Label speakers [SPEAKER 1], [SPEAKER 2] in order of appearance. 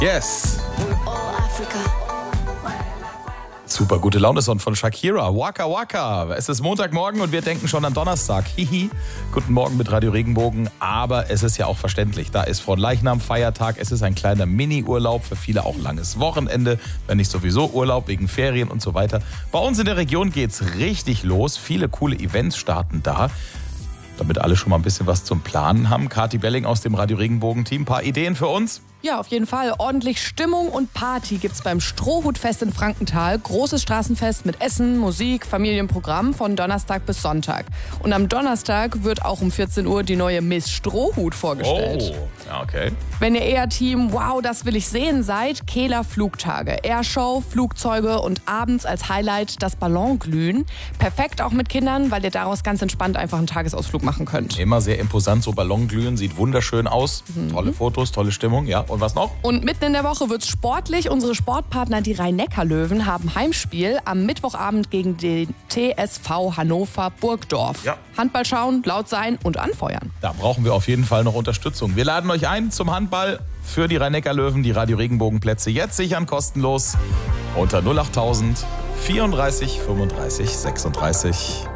[SPEAKER 1] Yes. Super gute Laune-Song von Shakira. Waka Waka. Es ist Montagmorgen und wir denken schon an Donnerstag. Hihi. Guten Morgen mit Radio Regenbogen. Aber es ist ja auch verständlich. Da ist Fronleichnam Feiertag. Es ist ein kleiner Mini-Urlaub. Für viele auch langes Wochenende. Wenn nicht sowieso Urlaub wegen Ferien und so weiter. Bei uns in der Region geht's richtig los. Viele coole Events starten da. Damit alle schon mal ein bisschen was zum Planen haben. Kathi Belling aus dem Radio Regenbogen-Team. Ein paar Ideen für uns?
[SPEAKER 2] Ja, auf jeden Fall. Ordentlich Stimmung und Party gibt's beim Strohhutfest in Frankenthal. Großes Straßenfest mit Essen, Musik, Familienprogramm von Donnerstag bis Sonntag. Und am Donnerstag wird auch um 14 Uhr die neue Miss Strohhut vorgestellt.
[SPEAKER 1] Oh, ja, okay.
[SPEAKER 2] Wenn ihr eher Team Wow, das will ich sehen seid, Kehler Flugtage. Airshow, Flugzeuge und abends als Highlight das Ballonglühen. Perfekt auch mit Kindern, weil ihr daraus ganz entspannt einfach einen Tagesausflug machen könnt.
[SPEAKER 1] Immer sehr imposant, so Ballonglühen. Sieht wunderschön aus. Tolle Fotos, tolle Stimmung, ja. Und was noch?
[SPEAKER 2] Und mitten in der Woche wird's sportlich. Unsere Sportpartner, die Rhein-Neckar-Löwen, haben Heimspiel am Mittwochabend gegen den TSV Hannover Burgdorf.
[SPEAKER 1] Ja.
[SPEAKER 2] Handball schauen, laut sein und anfeuern.
[SPEAKER 1] Da brauchen wir auf jeden Fall noch Unterstützung. Wir laden euch ein zum Handball für die Rhein-Neckar-Löwen. Die Radio Regenbogen-Plätze jetzt sichern, kostenlos unter 08000 34 35 36.